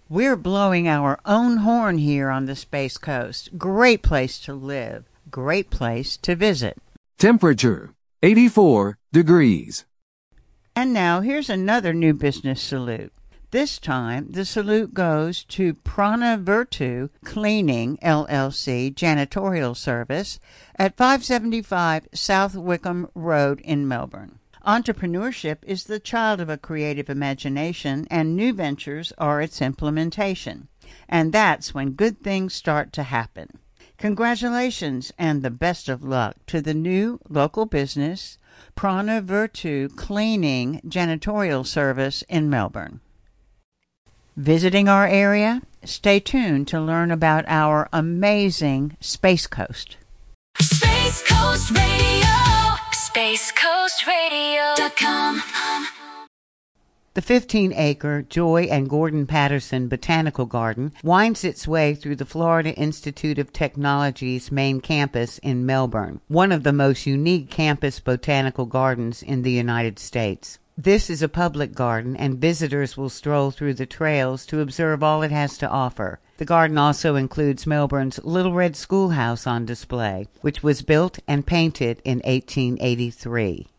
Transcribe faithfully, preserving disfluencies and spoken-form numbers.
We're blowing our own horn here on the Space Coast. Great place to live. Great place to visit. Temperature, eighty-four degrees. And now here's another new business salute. This time, the salute goes to Prana Virtu Cleaning, L L C, Janitorial Service at five seventy-five South Wickham Road in Melbourne. Entrepreneurship is the child of a creative imagination, and new ventures are its implementation. And that's when good things start to happen. Congratulations and the best of luck to the new local business, Prana Virtu Cleaning Janitorial Service in Melbourne. Visiting our area? Stay tuned to learn about our amazing Space Coast. Space Coast Radio. Space Coast Radio dot com. The fifteen-acre Joy and Gordon Patterson Botanical Garden winds its way through the Florida Institute of Technology's main campus in Melbourne, one of the most unique campus botanical gardens in the United States. This is a public garden, and visitors will stroll through the trails to observe all it has to offer. The garden also includes Melbourne's Little Red Schoolhouse on display, which was built and painted in eighteen eighty-three.